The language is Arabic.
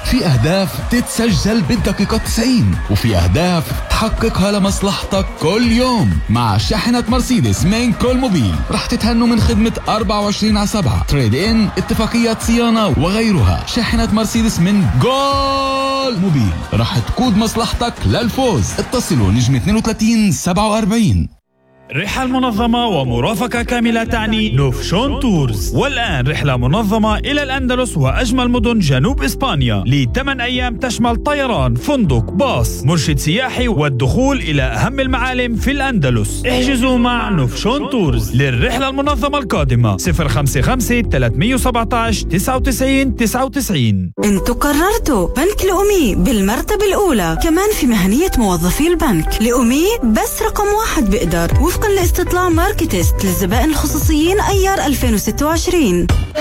في أهداف تتسجل بالدقيقة 90، وفي أهداف تحققها لمصلحتك كل يوم. مع شاحنة مرسيدس من كولموبيل رح تتهنوا من خدمة 24/7 تريد إن، اتفاقيات صيانة وغيرها. شاحنة مرسيدس من جول موبيل رح تقود مصلحتك للفوز. اتصلوا نجم 32 47. رحلة منظمة ومرافقة كاملة تعني نوفشون تورز. والآن رحلة منظمة إلى الأندلس وأجمل مدن جنوب إسبانيا ل8 أيام تشمل طيران، فندق، باص، مرشد سياحي والدخول إلى أهم المعالم في الأندلس. احجزوا مع نوفشون تورز للرحلة المنظمة القادمة 055 317 99 99. انتوا قررتوا بنك الأمي بالمرتبة الأولى، كمان في مهنية موظفي البنك. الأمي بس رقم 1 بقدر وفقا لاستطلاع ماركتست للزبائن الخصوصيين أيار 2026.